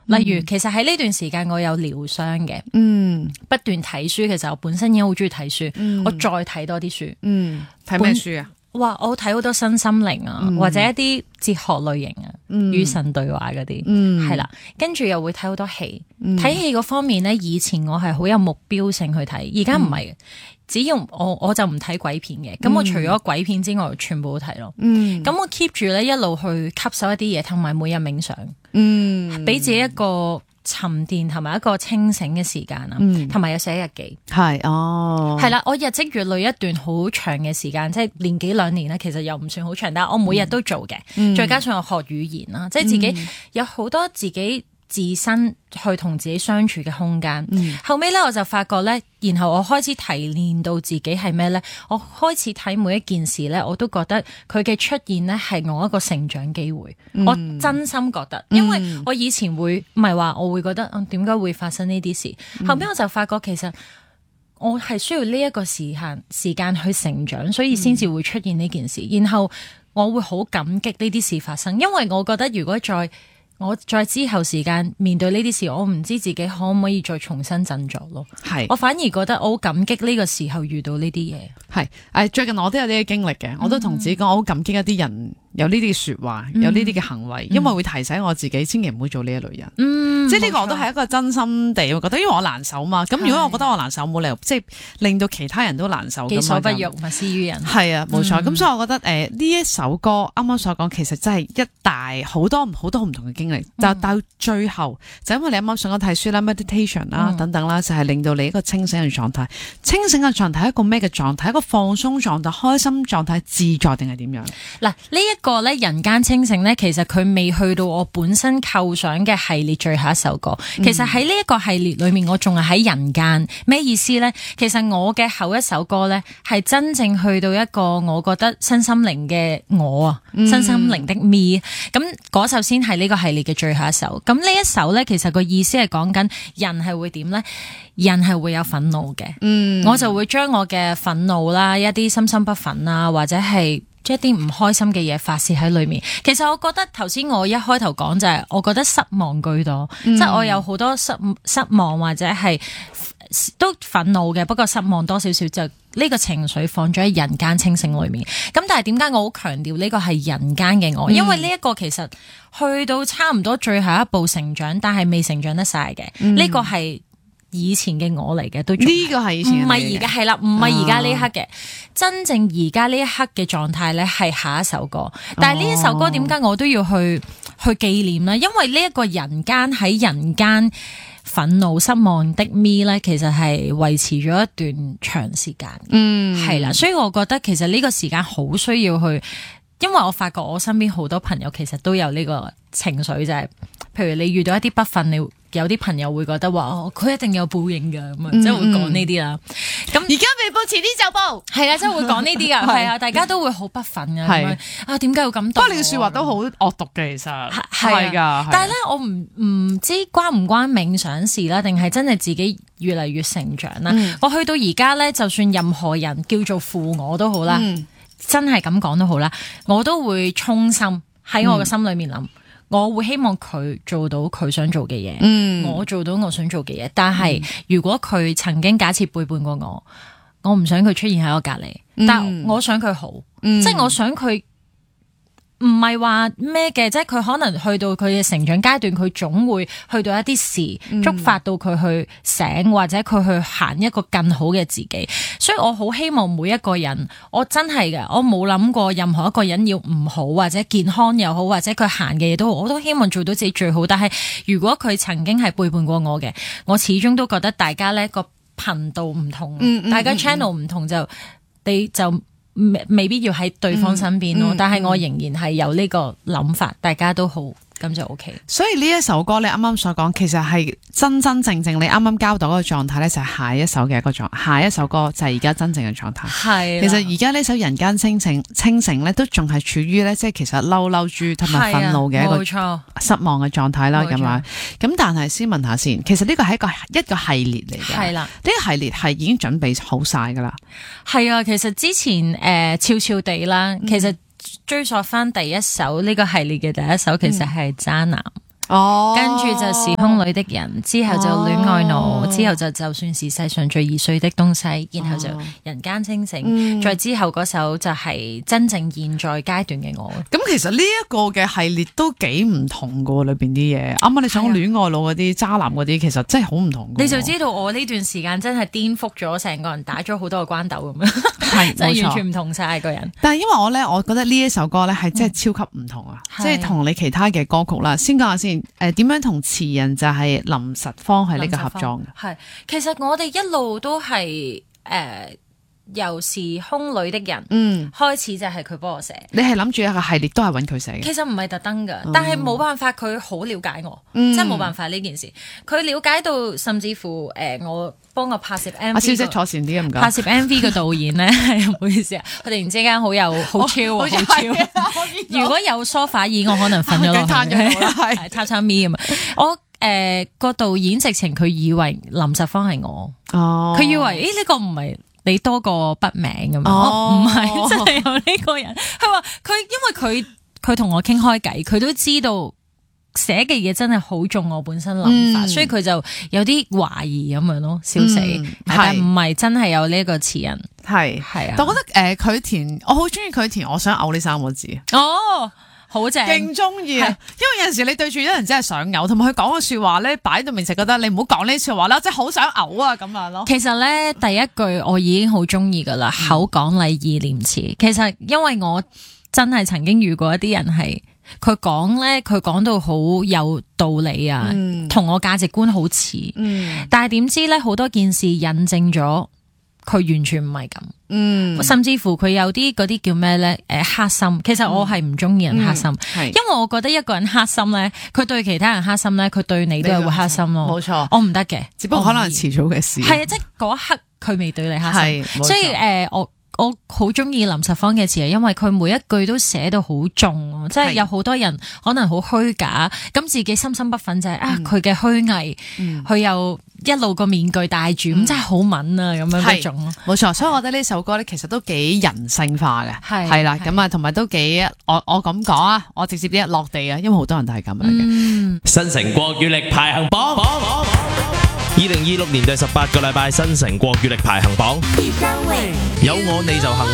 例如其實喺呢段時間我有療傷嘅，不斷睇書。其實我本身已經好中意睇書，我再睇多啲書。 睇咩書啊？ 哇！我睇好多身心靈啊，或者一啲哲學類型啊，與神對話嗰啲，係啦。跟住又會睇好多戲，睇戲嗰方面咧，以前我係好有目標性去睇，而家唔係。只要我就唔睇鬼片嘅，咁我除咗鬼片之外，全部都睇咯。咁我 keep 住咧一路去吸收一啲嘢，同埋每日冥想，俾自己一個沉澱同埋一個清醒嘅時間啊，同埋有寫日記。 係啦， 我日積月累一段好長嘅時間，即係年幾兩年咧，其實又唔算好長，但係我每日都做嘅，再加上我學語言啦，即係自己有好多自己自身去同自己相處嘅空間。後尾咧我就發覺咧，然後我開始提煉到自己係咩咧？我開始睇每一件事咧，我都覺得佢嘅出現咧係我一個成長機會。我真心覺得，因為我以前會唔係話我會覺得點解會發生呢啲事？後尾我就發覺其實我係需要呢一個時間去成長，所以先至會出現呢件事。然後我會好感激呢啲事發生，因為我覺得如果我再之後時間面對呢啲事，我唔知自己可唔可以再重新振作咯。我反而覺得我好感激呢個時候遇到呢啲嘢。 最近我都有啲經歷嘅，我都同自己講，我好感激一啲人有呢啲說話，有呢啲嘅行為，因為會提醒我自己千祈唔好做呢一類人。即係呢個我都係一個真心地會覺得，因為我難受嘛。咁如果我覺得我難受，冇理由即係令到其他人都難受。己所不欲，勿施於人。 係啊，冇錯。咁所以我覺得呢一首歌啱啱所講，其實真係一大好多唔同嘅經歷。就到最後就因為你啱啱上咗睇書啦、meditation 啦等等啦，就係令到你一個清醒嘅狀態。清醒嘅狀態係一個咩嘅狀態？一個放鬆狀態、開心狀態、自在定係點樣？嗱， 呢一個咧人間清醒咧，其實佢未去到我本身構想嘅系列最後一首歌。其實喺呢一個系列裏面，我仲係喺人間。咩意思咧？其實我嘅後一首歌咧，係真正去到一個我覺得身心靈嘅我啊，身心靈的 me。咁嗰首先係呢個系列嘅最後一首。咁呢一首咧，其實個意思係講緊人係會點咧？人係會有憤怒嘅。我就會將我嘅憤怒啦，一啲心不忿啊，或者係一啲唔開心嘅嘢發洩喺裏面。其實我覺得頭先我一開頭講就係，我覺得失望居多，即係我有好多失望或者係都憤怒嘅，不過失望多少少就呢個情緒放咗喺人間清醒裏面。咁但係點解我好強調呢個係人間嘅我？因為呢一個其實去到差唔多最後一步成長，但係未成長得晒嘅。呢個係以前嘅我嚟嘅，都呢個係以前， 唔係而家係啦，唔係而家呢一刻嘅。真正而家呢一刻嘅狀態咧，係下一首歌。但係呢一首歌點解我都要去紀念呢？因為呢一個人間喺人間憤怒失望的 me 咧，其實係維持咗一段長時間。係啦，所以我覺得其實呢個時間好需要去。因為我發覺我身邊好多朋友其實都有呢個情緒，就係譬如你遇到一啲不忿，你有啲朋友會覺得話佢一定有報應噶，咁即係會講呢啲啦。咁而家未報，遲啲就報，係啊，即係會講呢啲噶，係啊，大家都會好不忿噶，係啊，點解要咁對？ 不過你嘅說話都好惡毒嘅，其實係噶。 但係咧，我唔知關唔關冥想事啦，定係真係自己越嚟越成長啦。我去到而家咧，就算任何人叫做父我都好啦。真係咁講都好啦，我都會衷心喺我嘅心裏面諗，我會希望佢做到佢想做嘅嘢，我做到我想做嘅嘢。但係如果佢曾經假設背叛過我唔想佢出現喺我隔離，但我想佢好，即係我想佢唔係話咩嘅，即係佢可能去到佢嘅成長階段，佢總會去到一啲事觸發到佢去醒，或者佢去行一個更好嘅自己。所以我好希望每一個人，我真係嘅，我冇諗過任何一個人要唔好，或者健康又好，或者佢行嘅嘢都好，我都希望做到自己最好。但係如果佢曾經係背叛過我嘅，我始終都覺得大家呢個頻道唔同，大家 channel 唔同，你就未必要喺對方身邊咯。但係我仍然係有呢個諗法，大家都好，咁就 OK。 所以呢一首歌你啱啱所講，其實係真真正正你啱啱交到嗰個狀態咧，就係下一首嘅一個下一首歌就係而家真正嘅狀態。係，其實而家呢首人間清醒咧，都仲係處於咧，即係其實嬲豬同埋憤怒嘅一個失望嘅狀態啦，咁樣。咁但係先問下先，其實呢個係一個系列嚟嘅。係啦，呢個系列係已經準備好晒噶啦。 係啊，其實之前悄悄地啦，其實追溯翻第一首呢個系列嘅第一首，其實係渣男。 跟住就時空裏的人，之後就戀愛腦，之後就算是世上最易碎的東西，然後就人間清醒，再之後嗰首就係真正現在階段嘅我。 咁其實呢一個嘅系列都幾唔同噶，裏邊啲嘢。啱啱你想講戀愛腦嗰啲、渣男嗰啲，其實真係好唔同。 你就知道我呢段時間真係顛覆咗成個人，打咗好多個關斗咁樣，係就係完全唔同晒個人。 但係因為我覺得呢一首歌咧係真係超級唔同啊，即係同你其他嘅歌曲啦。先講下先，點樣同詞人就係林實芳係呢個合作嘅？ 係其實我哋一路都係由時空裏的人開始就係佢幫我寫。你係諗住一個系列都係揾佢寫嘅？其實唔係特登㗎，但係冇辦法，佢好了解我，真係冇辦法呢件事。佢了解到甚至乎我幫我拍攝 MV。阿小姐坐前啲唔該。拍攝 MV 嘅導演咧，係唔好意思啊，佢突然之間好超好超。如果有梳化椅，我可能瞓咗落去。係榻榻米咁啊！我個導演直情佢以為林實芳係我，佢以為呢個唔係你多個筆名咁樣，唔係真係有呢個人。佢話佢因為佢同我傾開偈，佢都知道寫嘅嘢真係好中我本身諗法，所以佢就有啲懷疑咁樣咯，笑死。但唔係真係有呢個詞人，係啊。但我覺得佢填，我好中意佢填，我想嘔呢3個字。哦。好正，勁中意啊！因為有陣時你對住一人真係想嘔，同埋佢講嘅說話咧，擺到面就覺得你唔好講呢啲說話啦，即係好想嘔啊咁樣咯。其實咧，第一句我已經好中意噶啦，口講禮義廉恥。其實因為我真係曾經遇過一啲人係，佢講咧，佢講到好有道理啊，同我價值觀好似，但係點知咧，好多件事印證咗。佢完全唔係咁，甚至乎佢有啲嗰啲叫咩咧？黑心。其實我係唔中意人黑心，因為我覺得一個人黑心咧，佢對其他人黑心咧，佢對你都係會黑心咯。冇錯，我唔得嘅，只不過可能遲早嘅事。係啊，即係嗰一刻佢未對你黑心，所以我好中意林實芳嘅詞，因為佢每一句都寫到好重，即係有好多人可能好虛假，咁自己深深不忿就係佢嘅虛偽，佢又一路個面具戴住，咁真係好敏啊咁樣嗰種咯。冇錯，所以我覺得呢首歌咧其實都幾人性化嘅，係啦，咁啊同埋都幾我咁講啊，我直接啲落地啊，因為好多人都係咁樣嘅。新城國語力排行榜。2026年第18個禮拜新城國語力排行榜，有我你就幸